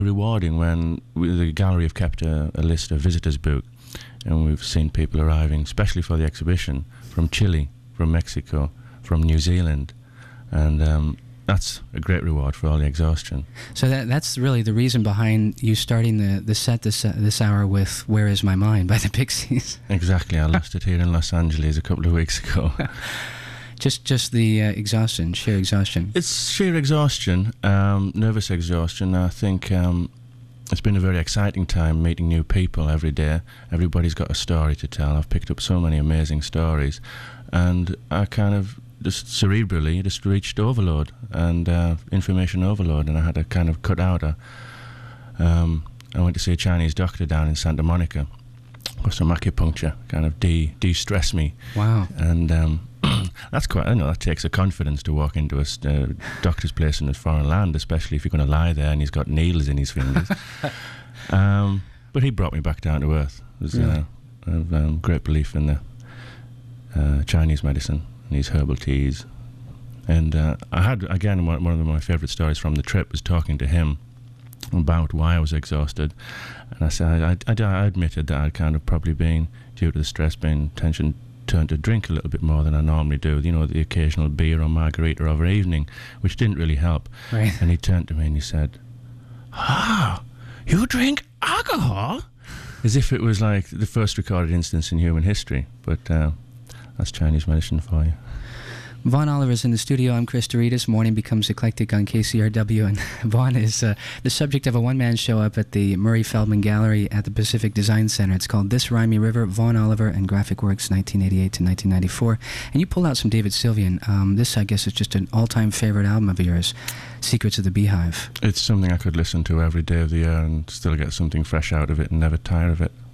rewarding when the gallery have kept a list of visitors book, and we've seen people arriving, especially for the exhibition, from Chile, from Mexico, from New Zealand, and that's a great reward for all the exhaustion. So that's really the reason behind you starting the set this hour with "Where Is My Mind" by the Pixies. Exactly, I lost it here in Los Angeles a couple of weeks ago. Just the exhaustion, sheer exhaustion. It's sheer exhaustion, nervous exhaustion. I think it's been a very exciting time meeting new people every day. Everybody's got a story to tell. I've picked up so many amazing stories, and I kind of just cerebrally just reached overload and information overload, and I had to kind of cut out. I went to see a Chinese doctor down in Santa Monica for some acupuncture, kind of de-stress me. Wow. And that's quite, I know that takes a confidence to walk into a doctor's place in a foreign land, especially if you're going to lie there and he's got needles in his fingers. But he brought me back down to earth. There's a great belief in the Chinese medicine and these herbal teas. And I had, again, one of my favourite stories from the trip was talking to him about why I was exhausted. And I said, I admitted that I'd kind of probably been, due to the stress, tension, turned to drink a little bit more than I normally do, you know, the occasional beer or margarita over evening, which didn't really help. Right. And he turned to me and he said, you drink alcohol? As if it was like the first recorded instance in human history. But that's Chinese medicine for you. Vaughn Oliver's in the studio. I'm Chris Doritas. Morning Becomes Eclectic on KCRW. And Vaughn is the subject of a one-man show up at the Murray Feldman Gallery at the Pacific Design Center. It's called This Rhymy River, Vaughn Oliver and Graphic Works, 1988 to 1994. And you pulled out some David Sylvian. This, I guess, is just an all-time favorite album of yours, Secrets of the Beehive. It's something I could listen to every day of the year and still get something fresh out of it and never tire of it.